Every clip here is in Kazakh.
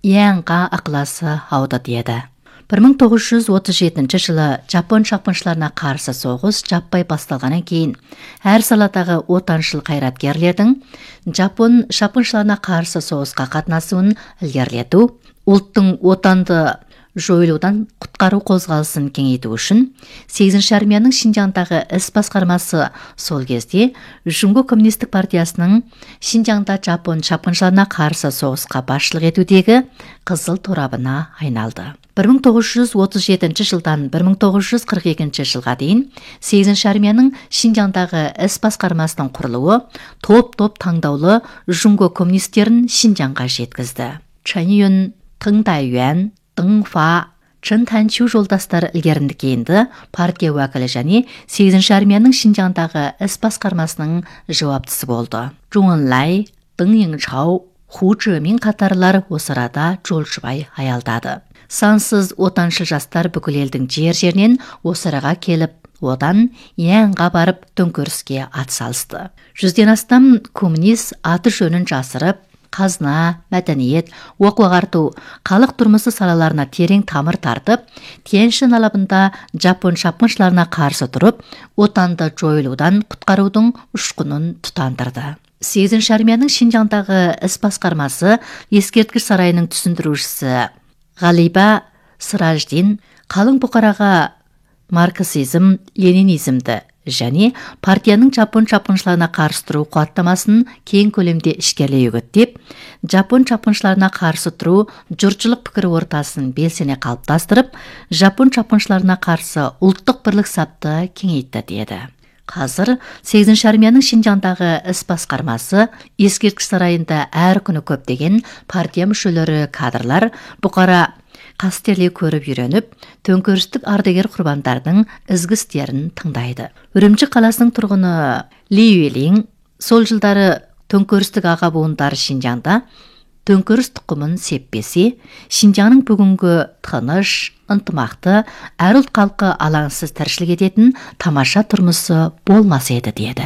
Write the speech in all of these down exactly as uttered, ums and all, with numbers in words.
Янға ақыласы ауды деді. бір мың тоғыз жүз отыз жетінші жылы жапон шапқыншыларына қарсы соғыс жаппай басталғаннан кейін әр саладағы отаншыл қайраткерлердің жапон шапқыншыларына қарсы соғысқа қатынасуын ілгерілету, ұлттың отанды жойылудан құтқару қозғалысын кеңейту үшін сегізінші армияның Шинжаңдағы іс басқармасы сол кезде Жунго коммунистік партиясының Шинжаңда жапон шапқыншыларына қарсы соғысқа басшылық етудегі қызыл торабына айналды. бір мың тоғыз жүз отыз жетінші жылдан бір мың тоғыз жүз қырық екінші жылға дейін сегізінші армияның Шинжаңдағы іс басқармасының құрылуы топ-топ таңдаулы Жунго коммунистерін Шинжаңға жеткізді. Чэн Юн, Тың Дайюан, Дың Фа, Чын Танчу жолдастары ілгерінді кейінді партия уәкілі және сегізінші армияның Шинжаңдағы іс басқармасының жауаптысы болды. Чжун Энлай, Дың Йingchao, Ху Чжэмин қатарлар осы арада жолшыбай аялдады. Сансыз отаншыл жастар бүкіл елдің жер-жерінен осы араға келіп, одан Янға барып төңкеріске атсалысты. Жүзден астам коммунист аты жөнін жасырып, қазына, мәдениет, оқу-ағарту, халық тұрмысы салаларына терең тамыр тартып, Тянь-Шань алабында жапон шапқыншыларына қарсы тұрып, отанды жойылудан құтқарудың ұшқынын тұтандырды. сегізінші армияның Шинжаңдағы іс басқармасы ескерткіш сарайының түсіндірушісі Ғалиба Сыраждин қалың бұқараға марксизм, ленинизмді және партияның жапон шапқыншыларына қарсы тұру қуаттамасын кең көлемде ішкерлей үгіттеп, жапон шапқыншыларына қарсы тұру жұртшылық пікір ортасын белсене қалыптастырып, жапон шапқыншыларына қарсы ұлттық бірлік сапты кеңейтті деді. Қазір сегізінші армияның Шинжаңдағы іс басқармасы ескерткіш сарайында әр күні көптеген партия мүшелері кадрлар бұқара қастерлей көріп үйреніп, төңкерістік ардагер құрбандардың ізгі істерін тыңдайды. Үрімші қаласының тұрғыны Ли Юэлин сол жылдары төңкерістік аға буындары Шинжаңда төңкеріс тұқымын сеппесе, Шинжаңның бүгінгі тыныш, ынтымақты, әр ұлт халқы алаңсыз тіршілік ететін тамаша тұрмысы болмас еді деді.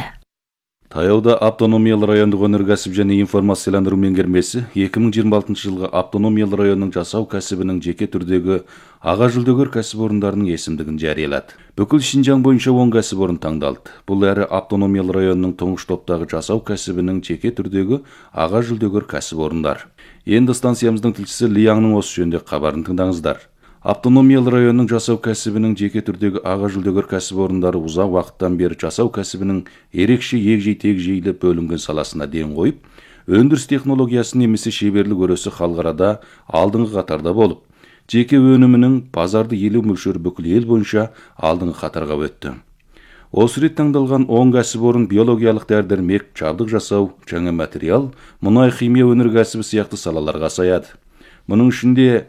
Таяуда автономиялы райондық өнеркәсіп және информацияландыру меңгермесі екі мың жиырма алтыншы жылғы автономиялы районның жасау кәсібінің жеке түрдегі аға жүлдегер кәсіпорындарының есімдігін жариялады. Бүкіл Шинжаң бойынша он кәсіпорын таңдалды. Бұл әрі автономиялы районның тұңғыш топтағы жасау кәсібінің жеке түрдегі аға жүлдегер кәсіпорындар. Енді станциямыздың тілшісі Лияңның осы жөнінде хабарын тыңдаңыздар. Автономиялы районның жасау кәсібінің жеке түрдегі аға жүлдегер кәсіпорындары ұзақ уақыттан бері жасау кәсібінің ерекше егжей-тегжейлі бөлінген саласына ден қойып, өндіріс технологиясы немесе шеберлік өресі халықарада алдыңғы қатарда болып, жеке өнімінің базарды елу мөлшері бүкіл ел бойынша алдыңғы қатарға өтті. Осы рет таңдалған он кәсіпорын биологиялық дәрі-дәрмек, жабдық жасау, жаңа материал, мұнай химия өнеркәсібі сияқты салаларға саяды. Мұның ішінде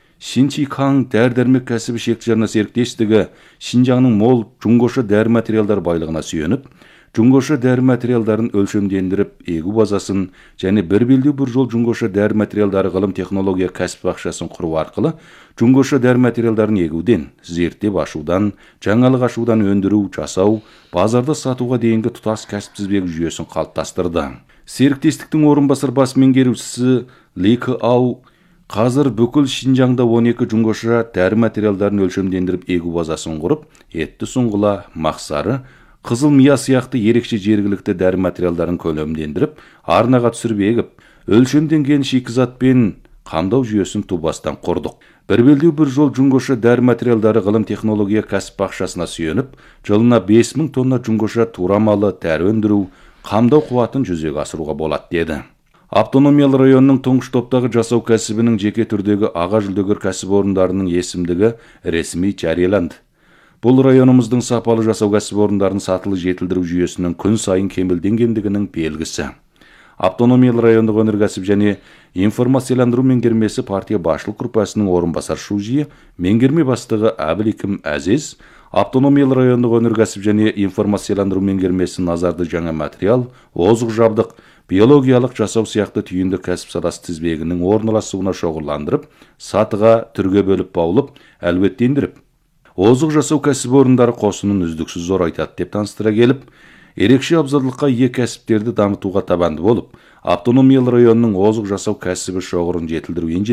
Шинчикаң дәрі-дәрмек кәсібі шектері серіктестігі Шинжаңның мол жұңғошы дәрі материалдар байлығына сүйеніп, жұңғошы дәрі материалдарын өлшемдендіріп, егу базасын және бір белдеу бір жол жұңғошы дәрі материалдары ғылым технология кәсіп бақшасын құру арқылы жұңғошы дәрі материалдарын егуден, зерттеп ашудан, жаңалық ашудан өндіру, жасау, базарда сатуға дейінгі тұтас кәсіп тізбегі жүйесін қалыптастырды. Серіктестіктің орынбасар бас меңгерушісі Ли Кы-ау қазір бүкіл Шинжаңда он екі жұңғошы дәрі материалдарын өлшемдендіріп егу базасын құрып, етті сұңғыла, мақсары, қызыл мия сияқты ерекше жергілікті дәрі материалдарын көлемдендіріп, арнаға түсіріп егіп, өлшемденген шикізат пен қамдау жүйесін тубастан құрдық. Бір белдеу бір жол жұңғошы дәрі материалдары ғылым технология кәсіп бақшасына сүйеніп, жылына бес мың тонна жұңғошы турамалы дәрі өндіру, қамдау қуатын жүзеге асыруға болады деді. Автономиялы районның тұңғыш топтағы жасау кәсібінің жеке түрдегі аға жүлдегер кәсіпорындарының есімдігі ресми жарияланды. Бұл районымыздың сапалы жасау кәсіпорындарын сатылы жетілдіру жүйесінің күн сайын кемелденгендігінің белгісі. Автономиялы райондық өнеркәсіп және информацияландыру меңгермесі партия басшылық группасының орынбасар шужиі, меңгерме бастығы Әбілікім Әзез, автономиялы райондық өнеркәсіп және информацияландыру меңгермесі назарды жаңа материал, озық жабдық, биологиялық жасау сияқты түйінді кәсіп саласы тізбегінің орналасуына шоғырландырып, сатыға түрге бөліп баулып, әлеуеттендіріп, озық жасау кәсіпорындары қосынын үздіксіз зорайтады деп таныстыра келіп, ерекше абзалдыққа ие кәсіптерді дамытуға табанды болып, автономиялы районның озық жасау кәсібі шоғырын жетілдіру